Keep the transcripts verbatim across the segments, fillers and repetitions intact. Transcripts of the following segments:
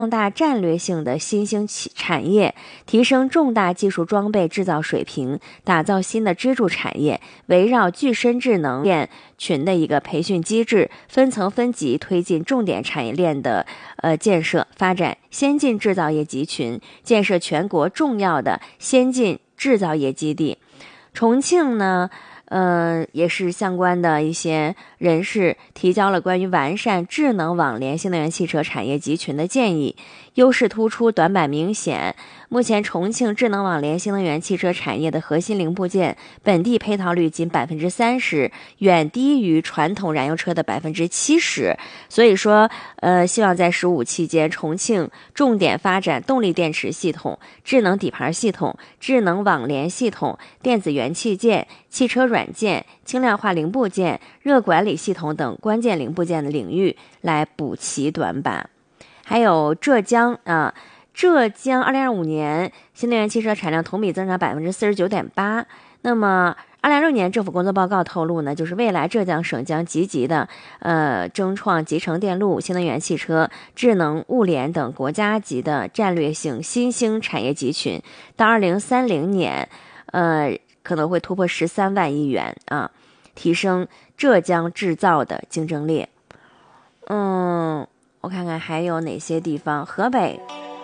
重大战略性的新兴产业，提升重大技术装备制造水平，打造新的支柱产业，围绕具身智能链群的一个培训机制，分层分级推进重点产业链的呃建设，发展先进制造业集群，建设全国重要的先进制造业基地。重庆呢？呃，也是相关的一些人士提交了关于完善智能网联新能源汽车产业集群的建议，优势突出，短板明显。目前，重庆智能网联新能源汽车产业的核心零部件本地配套率仅百分之三十，远低于传统燃油车的百分之七十。所以说，呃，希望在十五期间，重庆重点发展动力电池系统、智能底盘系统、智能网联系统、电子元器件、汽车软件、轻量化零部件、热管理系统等关键零部件的领域来补齐短板。还有浙江啊。浙江二零二五年新能源汽车产量同比增长百分之四十九点八。那么，二零二六年政府工作报告透露呢，就是未来浙江省将积极的呃争创集成电路、新能源汽车、智能物联等国家级的战略性新兴产业集群，到二零三零年，呃可能会突破十三万亿元啊，提升浙江制造的竞争力。嗯，我看看还有哪些地方，河北。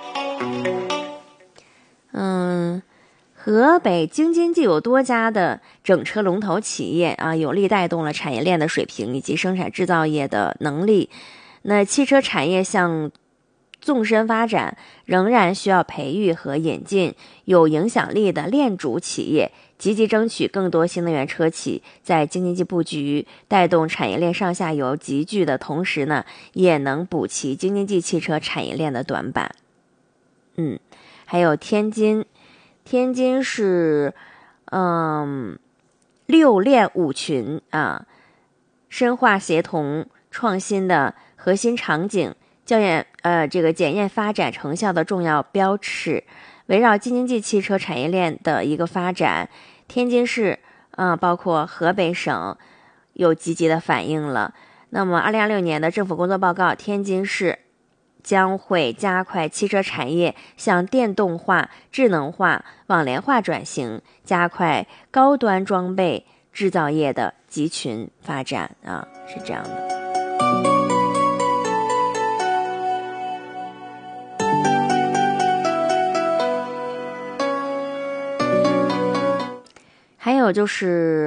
嗯，河北京津冀有多家的整车龙头企业啊，有力带动了产业链的水平以及生产制造业的能力。那汽车产业向纵深发展，仍然需要培育和引进有影响力的链主企业，积极争取更多新能源车企在京津冀布局，带动产业链上下游集聚的同时呢，也能补齐京津冀汽车产业链的短板。嗯，还有天津，天津是嗯六链五群啊，深化协同创新的核心场景，校验呃这个检验发展成效的重要标尺。围绕京津冀汽车产业链的一个发展，天津市啊、呃、包括河北省有积极的反应了。那么，二零二六年的政府工作报告，天津市将会加快汽车产业向电动化、智能化、网联化转型，加快高端装备制造业的集群发展啊，是这样的。还有就是，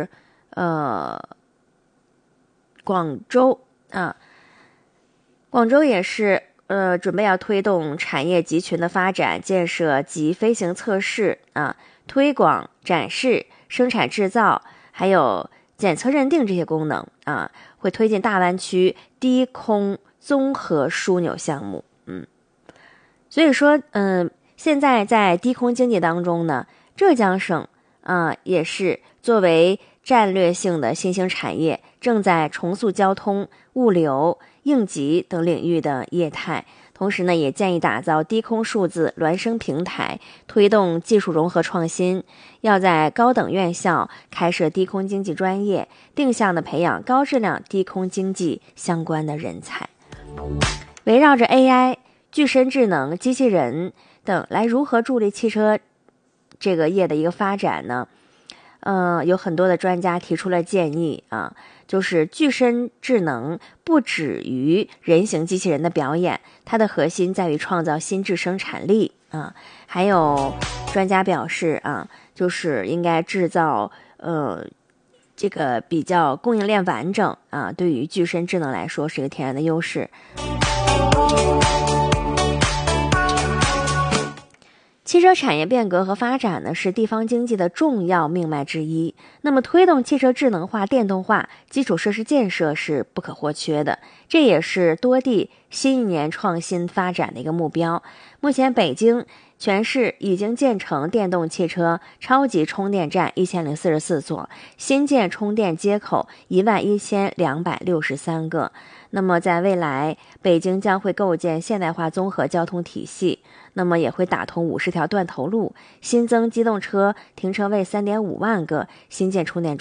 呃，广州啊，广州也是。呃，准备要推动产业集群的发展，建设集飞行测试啊、推广、展示、生产制造，还有检测认定这些功能啊，会推进大湾区低空综合枢纽项目。嗯，所以说，嗯、呃，现在在低空经济当中呢，浙江省啊也是作为战略性的新兴产业，正在重塑交通、物流、应急等领域的业态，同时呢，也建议打造低空数字孪生平台，推动技术融合创新，要在高等院校开设低空经济专业，定向的培养高质量低空经济相关的人才。围绕着 A I、具身智能、机器人等来如何助力汽车这个业的一个发展呢？呃，有很多的专家提出了建议啊，就是具身智能不止于人形机器人的表演，它的核心在于创造新质生产力啊。还有专家表示啊，就是应该制造呃这个比较供应链完整啊，对于具身智能来说是一个天然的优势。汽车产业变革和发展呢，是地方经济的重要命脉之一。那么，推动汽车智能化、电动化，基础设施建设是不可或缺的。这也是多地新一年创新发展的一个目标。目前，北京全市已经建成电动汽车超级充电站一千零四十四座，新建充电接口一万一千两百六十三个。那么，在未来，北京将会构建现代化综合交通体系。那么也会打通五十条断头路，新增机动车停车位三点五万个，新建充电桩。